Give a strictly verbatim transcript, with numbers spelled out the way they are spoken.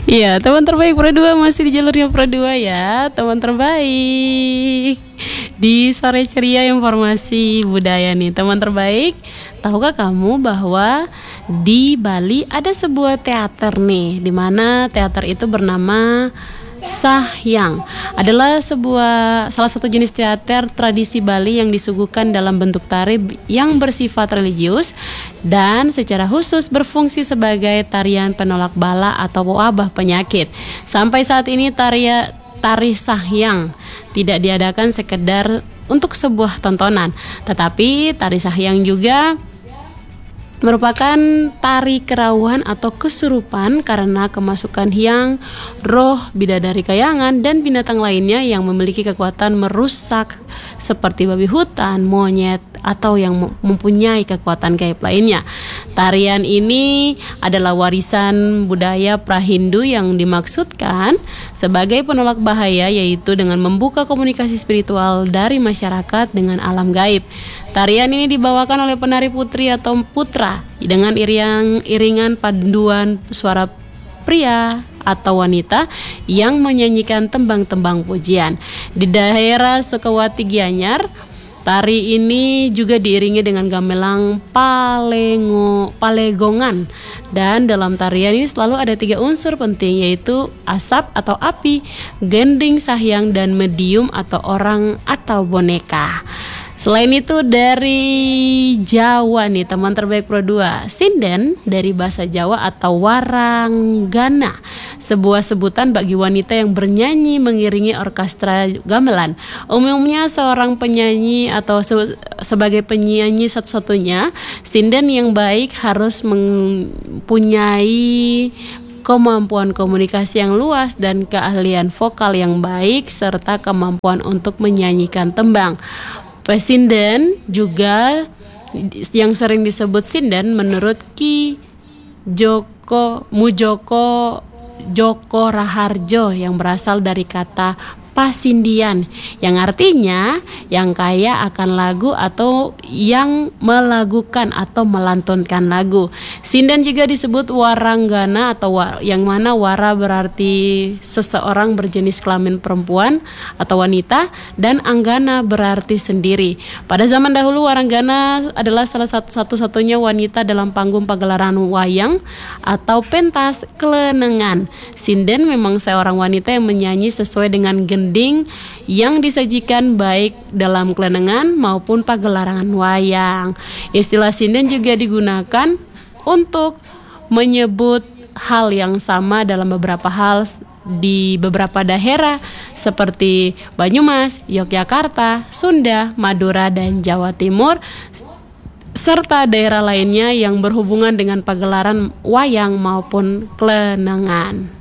Iya, teman terbaik Pro dua masih di jalurnya Pro dua ya, teman terbaik. Di sore ceria informasi budaya nih, teman terbaik. Tahukah kamu bahwa di Bali ada sebuah teater nih, di mana teater itu bernama Sahyang. Adalah sebuah salah satu jenis teater tradisi Bali yang disuguhkan dalam bentuk tari yang bersifat religius dan secara khusus berfungsi sebagai tarian penolak bala atau wabah penyakit. Sampai saat ini tari tari Sahyang tidak diadakan sekedar untuk sebuah tontonan, tetapi tari Sahyang juga merupakan tari kerauhan atau kesurupan karena kemasukan hyang, roh, bidadari kayangan, dan binatang lainnya yang memiliki kekuatan merusak seperti babi hutan, monyet, atau yang mempunyai kekuatan gaib lainnya. Tarian ini adalah warisan budaya pra-Hindu yang dimaksudkan sebagai penolak bahaya, yaitu dengan membuka komunikasi spiritual dari masyarakat dengan alam gaib. Tarian ini dibawakan oleh penari putri atau putra dengan iringan, iringan paduan suara pria atau wanita yang menyanyikan tembang-tembang pujian. Di daerah Sukawati Gianyar, tari ini juga diiringi dengan gamelan palengo, palegongan. Dan dalam tarian ini selalu ada tiga unsur penting, yaitu asap atau api, gending sahyang, dan medium atau orang atau boneka. Selain itu dari Jawa nih teman terbaik Pro dua, sinden dari bahasa Jawa atau waranggana, sebuah sebutan bagi wanita yang bernyanyi mengiringi orkestra gamelan. Umumnya seorang penyanyi atau se- sebagai penyanyi satu-satunya, sinden yang baik harus mempunyai kemampuan komunikasi yang luas dan keahlian vokal yang baik serta kemampuan untuk menyanyikan tembang. Sinden juga yang sering disebut sinden menurut Ki Joko Mujoko Joko Raharjo yang berasal dari kata pasindian yang artinya yang kaya akan lagu atau yang melagukan atau melantunkan lagu. Sinden juga disebut waranggana atau wa, yang mana wara berarti seseorang berjenis kelamin perempuan atau wanita dan anggana berarti sendiri. Pada zaman dahulu waranggana adalah salah satu satu-satunya wanita dalam panggung pagelaran wayang atau pentas kelenengan. Sinden memang seorang wanita yang menyanyi sesuai dengan gending yang disajikan baik dalam kelenengan maupun pagelaran wayang. Istilah sinden juga digunakan untuk menyebut hal yang sama dalam beberapa hal di beberapa daerah seperti Banyumas, Yogyakarta, Sunda, Madura, dan Jawa Timur, serta daerah lainnya yang berhubungan dengan pagelaran wayang maupun kelenengan.